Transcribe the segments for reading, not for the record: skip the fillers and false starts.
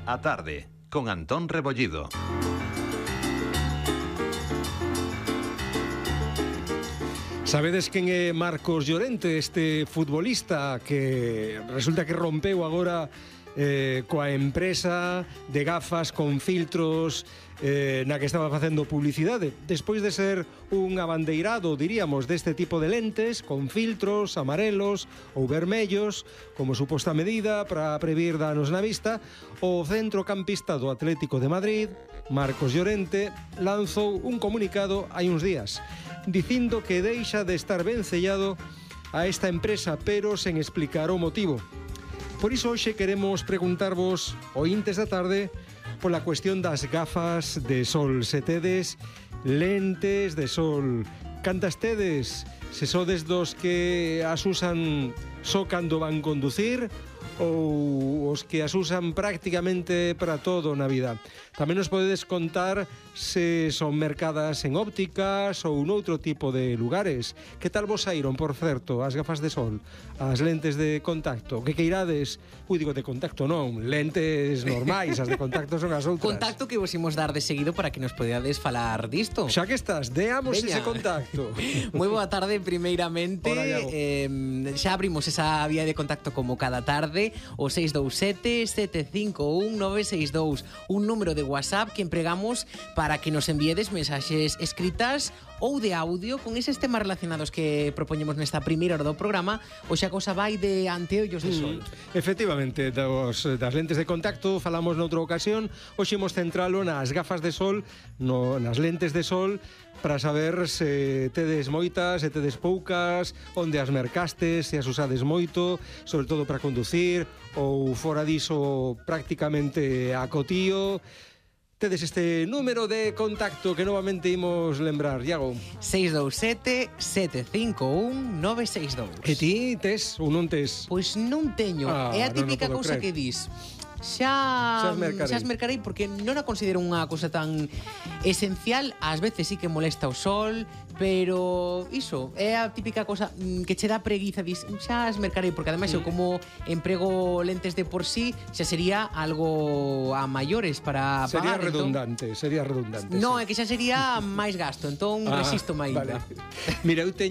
A tarde, con Antón Rebollido. Sabedes quen é Marcos Llorente, este futbolista que resulta que rompeu agora coa empresa de gafas con filtros na que estaba facendo publicidade, despois de ser un abandeirado, diríamos, deste tipo de lentes con filtros amarelos ou vermellos como suposta medida para previr danos na vista. O centrocampista do Atlético de Madrid, Marcos Llorente, lanzou un comunicado hai uns días dicindo que deixa de estar vencellado a esta empresa, pero sen explicar o motivo. Por iso hoxe queremos preguntarvos, ointes da tarde, pola cuestión das gafas de sol. Se tedes lentes de sol, cantas tedes? Se sodes dos que as usan só cando van conducir ou os que as usan prácticamente para todo na vida. Tamén nos podedes contar se son mercadas en ópticas ou noutro tipo de lugares. Que tal vos saíron, por certo, as gafas de sol, as lentes de contacto? Que queirades? Digo de contacto non, lentes normais, as de contacto son as outras. Contacto que vos imos dar de seguido para que nos podades falar disto. Xa que estás, deamos ese contacto. Moi boa tarde, primeiramente. Xa abrimos esa vía de contacto como cada tarde, o 627 751 962, un número de WhatsApp que empregamos para que nos enviedes mensaxes escritas ou de audio con eses temas relacionados que propoñemos nesta primeira hora do programa. Hoxe a cousa vai de anteollos de sol. Efectivamente, das lentes de contacto falamos noutra ocasión. Hoxe imos centralo nas gafas de sol, nas lentes de sol, para saber se tedes moitas, se tedes poucas, onde as mercastes, se as usades moito, sobre todo para conducir, ou fora diso prácticamente a cotío. Tedes este número de contacto que novamente imos lembrar, Iago. 627 751 962. E ti tes ou non tes? Pois non teño. É a típica cousa que dis. Xa esmercarei porque non a considero unha cousa tan esencial. Ás veces sí que molesta o sol, pero iso é a típica cousa que che dá preguiza. Dis, xa esmercarei, porque ademais eu como emprego lentes de por sí, xa sería algo a maiores para sería pagar. Sería redundante. Non, sí. É que xa sería máis gasto, entón resisto máis. Vale. Mira, eu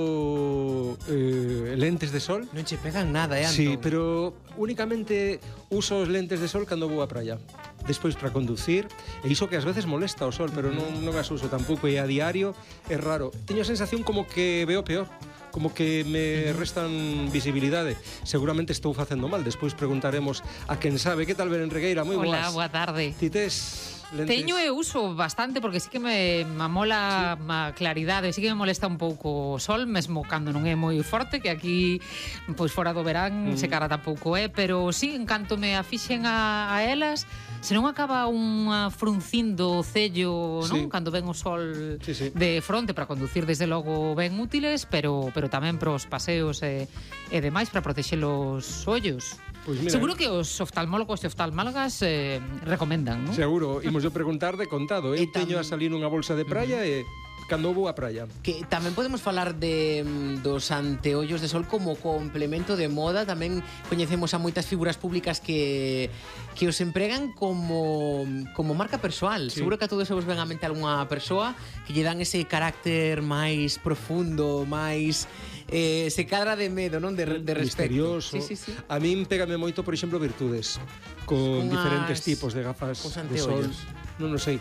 teño lentes de sol. Non che pegan nada, Antón? Sí, pero únicamente uso os lentes de sol cando vou á praia. Despois para conducir, e iso que ás veces molesta o sol, pero non as uso tampouco, e a diario é raro. Teño a sensación como que veo peor, como que me restan visibilidade. Seguramente estou facendo mal, despois preguntaremos a quen sabe. Que tal, Belén Regueira? Moi boas. Hola, boa tarde. Ti tes lentes? Teño e uso bastante porque sí que me amola a claridade, sí que me molesta un pouco o sol, mesmo cando non é moi forte, que aquí pois fora do verán se cara tampouco é, pero sí, en canto me afixen a elas, se non acaba unha fruncindo o cello, non? Cando ven o sol de fronte, para conducir desde logo ben útiles, pero tamén para os paseos e demais, para protexer os ollos. Pues mira, seguro que os oftalmólogos e oftalmólogas recomendan, non? Seguro, imos yo preguntar de contado. Eu teño a salir nunha bolsa de praia e cando vou á praia. Que tamén podemos falar dos anteollos de sol como complemento de moda. Tamén coñecemos a moitas figuras públicas que os empregan como marca persoal. Seguro que a todos vos ven a mente algunha persoa que lle dan ese carácter máis profundo, máis se cadra de medo, non? De respecto. Misterioso. Sí. A min pégame moito, por exemplo, virtudes con diferentes tipos de gafas de sol. Non sei.